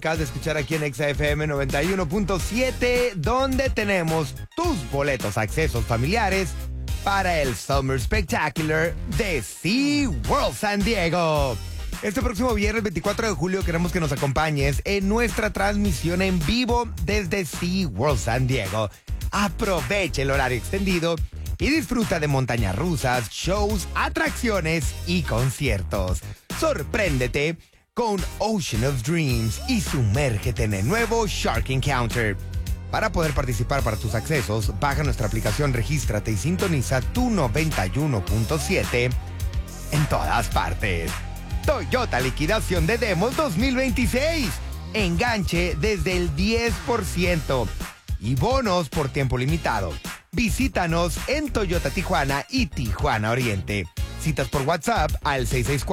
Acabas de escuchar aquí en XFM 91.7, donde tenemos tus boletos, accesos familiares para el Summer Spectacular de SeaWorld San Diego. Este próximo viernes 24 de julio queremos que nos acompañes en nuestra transmisión en vivo desde SeaWorld San Diego. Aproveche el horario extendido y disfruta de montañas rusas, shows, atracciones y conciertos. Sorpréndete con Ocean of Dreams y sumérgete en el nuevo Shark Encounter. Para poder participar para tus accesos, baja nuestra aplicación, regístrate y sintoniza tu 91.7 en todas partes. Toyota Liquidación de Demos 2026. Enganche desde el 10% y bonos por tiempo limitado. Visítanos en Toyota Tijuana y Tijuana Oriente. Citas por WhatsApp al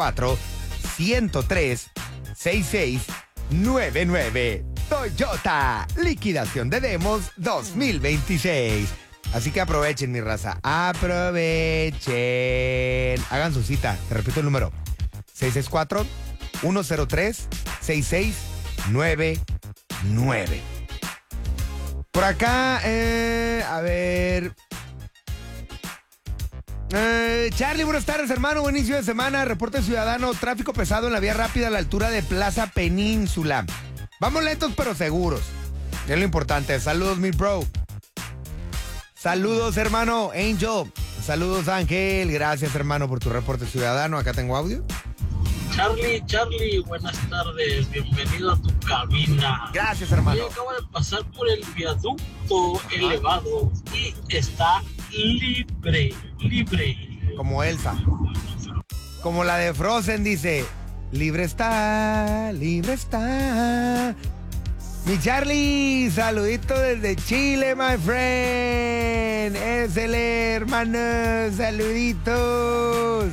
664-103-6699. Toyota, liquidación de demos 2026. Así que aprovechen, mi raza, aprovechen. Hagan su cita, te repito el número. 664-103-6699. Por acá, a ver... Charlie, buenas tardes, hermano. Buen inicio de semana. Reporte ciudadano. Tráfico pesado en la vía rápida a la altura de Plaza Península. Vamos lentos pero seguros. Es lo importante. Saludos, mi bro. Saludos, hermano. Angel. Saludos, Ángel. Gracias, hermano, por tu reporte ciudadano. Acá tengo audio. Charlie, buenas tardes. Bienvenido a tu cabina. Gracias, hermano. Yo acabo de pasar por el viaducto elevado y está libre. Como Elsa. Como la de Frozen dice, libre está, libre está. Mi Charlie, saludito desde Chile, my friend. Es el hermano, saluditos.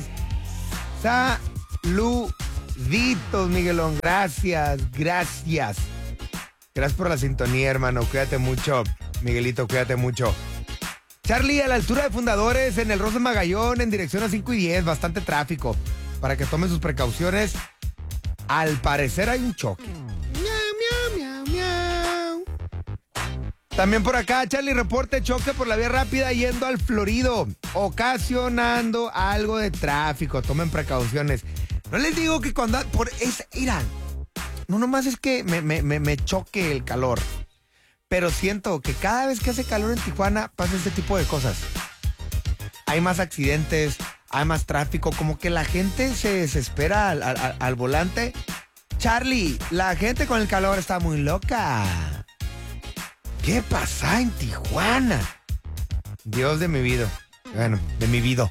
Saluditos, Miguelón. Gracias. Gracias por la sintonía, hermano. Cuídate mucho, Miguelito, cuídate mucho. Charlie, a la altura de Fundadores, en el Rosa Magallón, en dirección a 5 y 10, bastante tráfico. Para que tomen sus precauciones. Al parecer hay un choque. Miau, miau, miau, miau. También por acá, Charlie, reporte choque por la vía rápida yendo al Florido, ocasionando algo de tráfico. Tomen precauciones. No les digo que cuando... Irán, no nomás es que me choque el calor. Pero siento que cada vez que hace calor en Tijuana pasa este tipo de cosas. Hay más accidentes, hay más tráfico, como que la gente se desespera al volante. Charlie, la gente con el calor está muy loca. ¿Qué pasa en Tijuana? Dios de mi vida. Bueno, de mi vida.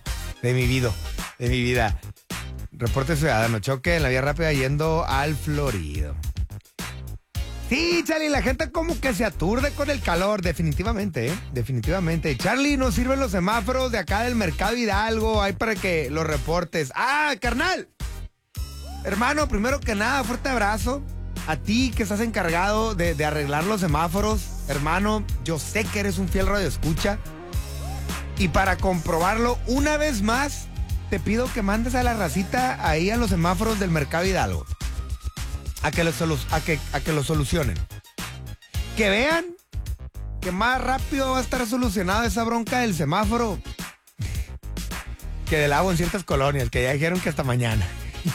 Reporte ciudadano, choque en la vía rápida yendo al Florido. Sí, Charlie, la gente como que se aturde con el calor, definitivamente, definitivamente. Charlie, nos sirven los semáforos de acá del Mercado Hidalgo, ahí para que los reportes. ¡Ah, carnal! Hermano, primero que nada, fuerte abrazo a ti que estás encargado de arreglar los semáforos. Hermano, yo sé que eres un fiel radioescucha. Y para comprobarlo una vez más, te pido que mandes a la racita ahí a los semáforos del Mercado Hidalgo. A que lo solucionen. Que vean que más rápido va a estar solucionada esa bronca del semáforo que del agua en ciertas colonias, que ya dijeron que hasta mañana.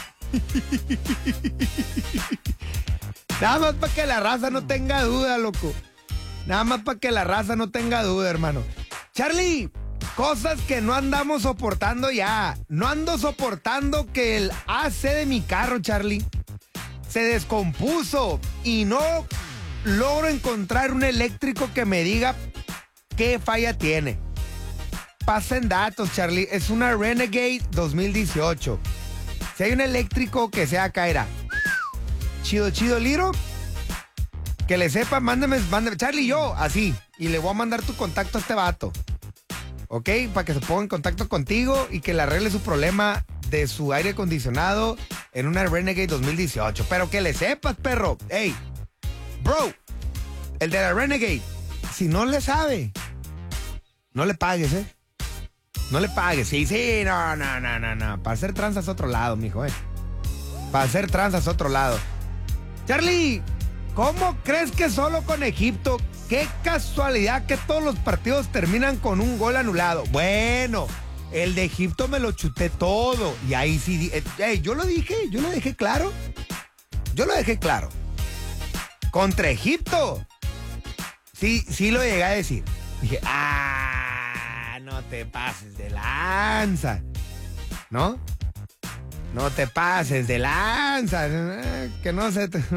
Nada más para que la raza no tenga duda, loco. Nada más para que la raza no tenga duda, hermano. Charlie, cosas que no andamos soportando ya. No ando soportando que el AC de mi carro, Charlie, se descompuso y no logro encontrar un eléctrico que me diga qué falla tiene. Pasen datos, Charlie. Es una Renegade 2018. Si hay un eléctrico que sea Kaira, chido, Liro, que le sepa, mándame, Charlie, yo, así. Y le voy a mandar tu contacto a este vato. ¿Ok? Para que se ponga en contacto contigo y que le arregle su problema de su aire acondicionado en una Renegade 2018. Pero que le sepas, perro. Hey, bro, el de la Renegade, si no le sabe, no le pagues, ¿eh? No le pagues. Sí, no. Para hacer tranzas a otro lado, mijo, Para hacer tranzas a otro lado. Charlie, ¿Cómo crees que solo con Egipto? Qué casualidad que todos los partidos terminan con un gol anulado. Bueno, el de Egipto me lo chuté todo. Y ahí sí, yo lo dejé claro. Yo lo dejé claro. Contra Egipto. Sí lo llegué a decir. Dije, no te pases de lanza. ¿No? No te pases de lanza. Que no se te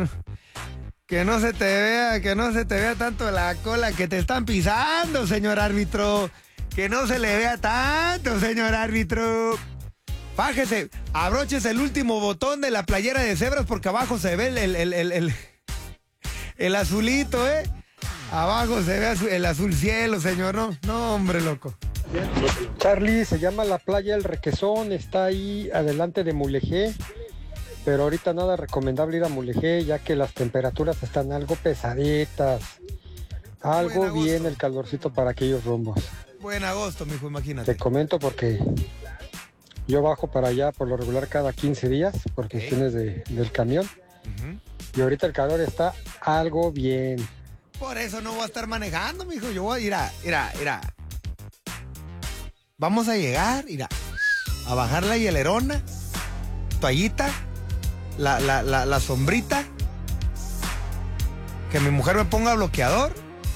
vea tanto la cola que te están pisando, señor árbitro. Que no se le vea tanto, señor árbitro. Fájese, abróchese el último botón de la playera de cebras porque abajo se ve el azulito, ¿eh? Abajo se ve el azul cielo, señor. No, hombre, loco. Charlie, se llama la playa El Requesón, está ahí adelante de Mulegé, pero ahorita nada recomendable ir a Mulegé ya que las temperaturas están algo pesaditas. Algo bien el calorcito para aquellos rumbos. Buen agosto, mijo, imagínate. Te comento porque yo bajo para allá por lo regular cada 15 días por cuestiones del camión. Y ahorita el calor está algo bien. Por eso no voy a estar manejando, mijo. Yo voy a ir a... Vamos a llegar, a bajar la hielerona, toallita, la sombrita, que mi mujer me ponga bloqueador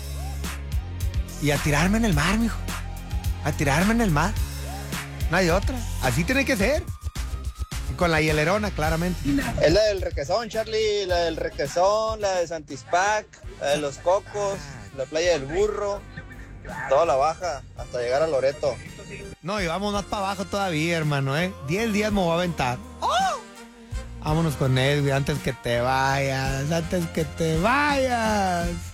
y a tirarme en el mar, mijo. A tirarme en el mar. No hay otra. Así tiene que ser. Y con la hielerona, claramente. Es la del Requesón, Charlie, la del Requesón, la de Santispac, la de Los Cocos, la playa del Burro, toda la baja, hasta llegar a Loreto. No, y vamos más para abajo todavía, hermano, 10 días me voy a aventar. ¡Oh! Vámonos con Edwin antes que te vayas.